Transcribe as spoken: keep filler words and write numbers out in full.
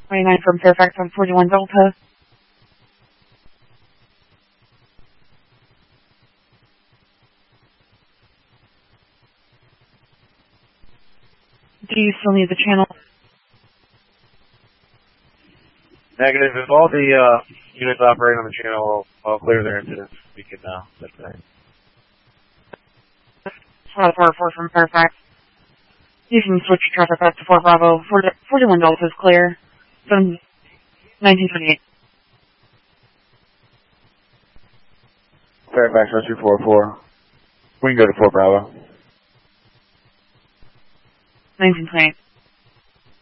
twenty-nine from Fairfax on forty-one Delta. Do you still need the channel? Negative. If all the uh, units operating on the channel will all clear their incidents, we can now. That's right. Flight four oh four from Fairfax. You can switch your traffic back to four Bravo. forty-one Delta is clear. nineteen twenty-eight. Fairfax, two four four. We can go to four Bravo. nineteen twenty-eight.